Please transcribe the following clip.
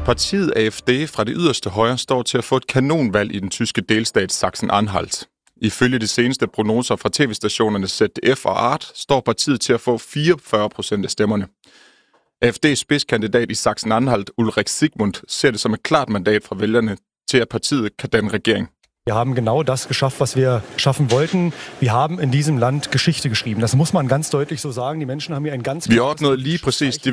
Partiet AfD fra det yderste højre står til at få et kanonvalg i den tyske delstat Sachsen-Anhalt. Ifølge de seneste prognoser fra tv-stationerne ZDF og Art står partiet til at få 44% af stemmerne. AfD's spidskandidat i Sachsen-Anhalt, Ulrich Sigmund, ser det som et klart mandat fra vælgerne til, at partiet kan danne regering. Wir haben genau das geschafft, was wir schaffen wollten. Wir haben in diesem Land Geschichte geschrieben. Das muss man ganz deutlich so sagen. Die Menschen haben hier ein ganz... Vi har opnået lige præcis det,